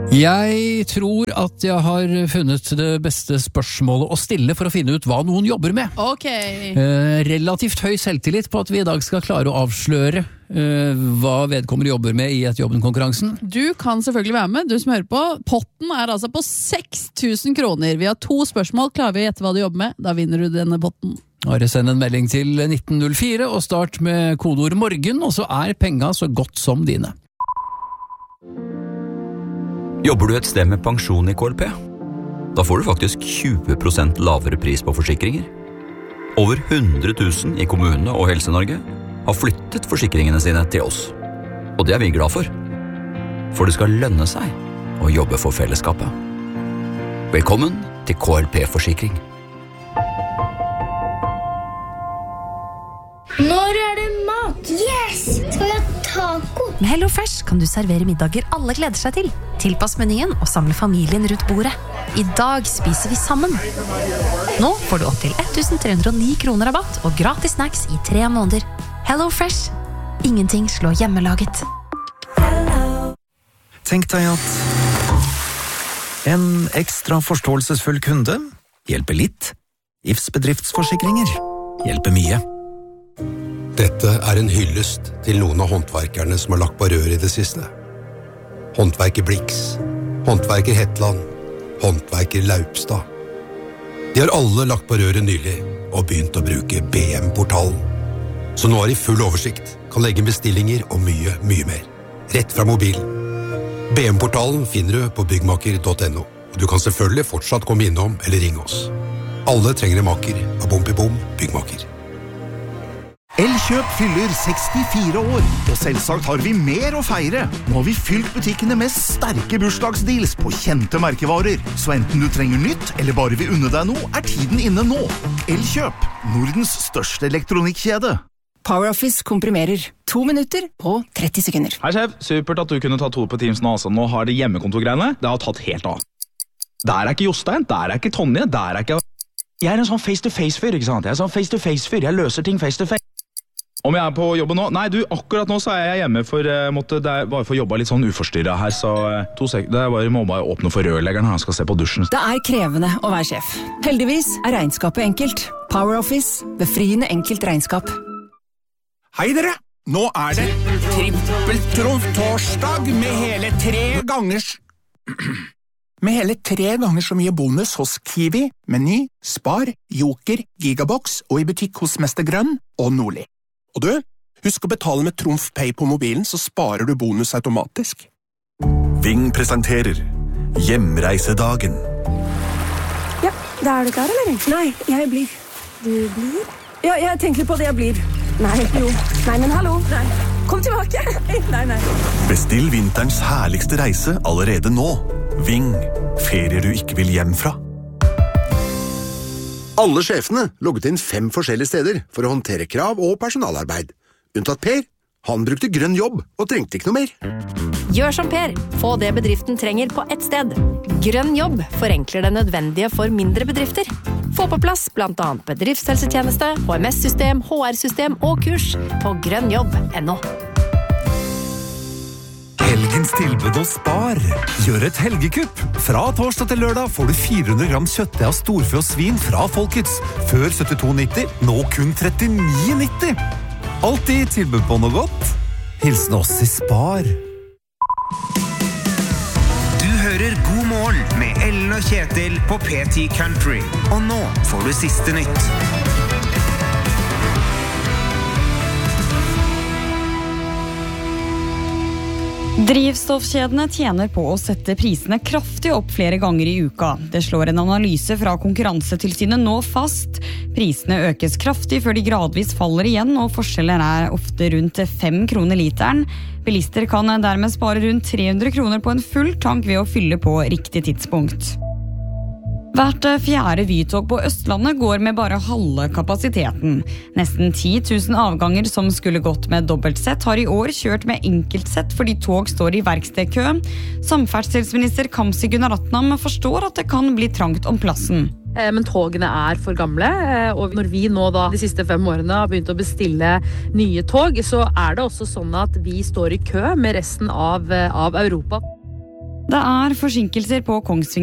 Jeg tror at jeg har funnet det beste spørsmålet å stille for å finne ut hva noen jobber med. Ok. Relativt høy selvtillit på at vi i dag skal klare å avsløre hva vedkommende jobber med i et jobben-konkurransen. Du kan selvfølgelig være med, du som hører på. Potten er altså på 6.000 kroner. Vi har 2 spørsmål, klarer vi å gjette hva du jobber med, da vinner du denne potten. Bare send en melding til 1904 og start med kodeord morgen, og så er penga så godt som dine. Jobber du et sted med pensjon i KLP? Da får du faktisk 20% lavere pris på forsikringer. Over 100 000 i kommunene og Helse-Norge har flyttet forsikringene sine til oss. Og det er vi glad for. For det skal lønne seg å jobbe for fellesskapet. Velkommen til KLP-forsikring. Når er det mat? Yes! Skal vi ha taco? Med HelloFresh kan du servere middager alle gleder seg til. Tilpass menyen og samle familien rundt bordet. I dag spiser vi sammen. Nå får du opp til 1309 kroner rabatt og gratis snacks i 3 måneder. HelloFresh. Ingenting slår hjemmelaget. Tenk deg at en ekstra forståelsesfull kunde hjelper litt. Ifs bedriftsforsikringer hjelper mye. Dette er en hyllest til noen av håndverkerne som har lagt på rør i det siste. Håndverker Blix, håndverker Hetland, håndverker Laupstad. De har alle lagt på røret nylig og begynt å bruke BM-portalen. Så nå har de full oversikt, kan legge bestillinger og mye, mye mer. Rett fra mobilen. BM-portalen finner du på byggmaker.no, og du kan selvfølgelig fortsatt komme innom eller ringe oss. Alle trenger en maker av Bom Byggmaker. Elkjøp fyller 64 år, og selvsagt har vi mer å feire. Nå har vi fylt butikkene med sterke bursdagsdeals på kjente merkevarer. Så enten du trenger nytt, eller bare vil unne deg noe, er tiden inne nå. Elkjøp, Nordens største elektronikkjede. PowerOffice komprimerer 2 minutter på 30 sekunder. Hei sjef, supert at du kunne ta 2 på Teams nå. Altså. Nå har det hjemmekontorgreiene, det har tatt helt av. Der er ikke Jostein, der er ikke Tonje, der er ikke... Jeg er en sånn face-to-face-fyr, ikke sant? Jeg er sånn face-to-face-fyr, jeg løser ting face-to-face. Om jeg er på jobben nå? Nei, du, akkurat nå så er jeg hjemme for det er bare for å jobbe litt sånn uforstyrret her, så 2 sekunder, det er bare må bare åpne for rørleggeren, han skal se på dusjen. Det er krevende å være sjef. Heldigvis er regnskapet enkelt. PowerOffice, befriende enkelt regnskap. Hei dere! Nå er det trippeltrumf-torsdag med hele 3 gangers... Med hele 3 ganger så mye bonus hos Kiwi, Meny, Spar, Joker, Gigabox og i butikk hos Mester Grønn og Nordli. Og du, husk å betale med Trumf Pay på mobilen, så sparer du bonus automatisk. Ving presenterer Hjemreisedagen. Ja, da er du klar, eller? Nei, jeg blir. Du blir? Ja, jeg tenker på det jeg blir. Nei, jo. Nei, men hallo. Nei. Kom tilbake. Nei. Bestill vinterens herligste reise allerede nå. Ving, ferier du ikke vil hjem fra. Alle sjefene logget inn 5 forskjellige steder for å håndtere krav og personalarbeid. Unntatt Per. Han brukte grønn jobb og trengte ikke noe mer. Gjør som Per. Få det bedriften trenger på ett sted. Grønn jobb forenkler det nødvendige for mindre bedrifter. Få på plass blant annet bedriftshelsetjeneste, HMS-system, HR-system og kurs på grønnjobb.no. Helgens tilbud hos Spar. Gjør et helgekupp. Fra torsdag til lørdag får du 400 gram kjøttdeig av storfe og svin fra Folkets. Før 72,90, nå kun 39,90. Alltid tilbud på noe godt. Hilsen oss i Spar. Du hører God morgen med Ellen og Kjetil på PT Country. Og nå får du siste nytt. Drivstoffkjedene tjener på å sette prisene kraftig opp flere ganger i uka. Det slår en analyse fra Konkurransetilsynet nå fast. Prisene økes kraftig før de gradvis faller igjen, og forskjellen er ofte rundt 5 kroner literen. Bilister kan dermed spare rundt 300 kroner på en full tank ved å fylle på riktig tidspunkt. Hvert 4. Vytog på Østlandet går med bare halve kapasiteten. Nesten 10 000 avganger som skulle gått med dobbeltsett har i år kjørt med enkeltsett fordi tog står i verkstedkø. Samferdselsminister Kamzy Gunaratnam forstår at det kan bli trangt om plassen. Men togene er for gamle, og når vi nå da de siste 5 årene har begynt å bestille nye tog, så er det også sånn at vi står i kø med resten av Europa. Det forsinkelser på Kongsvinger